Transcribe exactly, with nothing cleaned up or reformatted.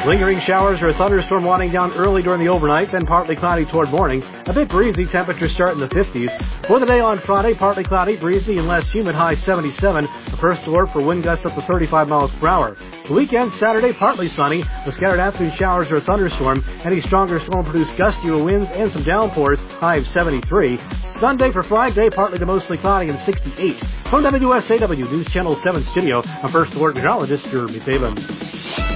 Lingering showers or a thunderstorm winding down early during the overnight, then partly cloudy toward morning. A bit breezy, temperatures start in the fifties. For the day on Friday, partly cloudy, breezy, and less humid, high seventy-seven. The first alert for wind gusts up to thirty-five miles per hour. The weekend, Saturday, partly sunny, with scattered afternoon showers or a thunderstorm. Any stronger storm produced gustier winds and some downpours, high of seventy-three. Sunday for Friday, partly to mostly cloudy and sixty-eight. From W S A W News Channel seven Studio, I'm First Alert Meteorologist Jeremy Taven.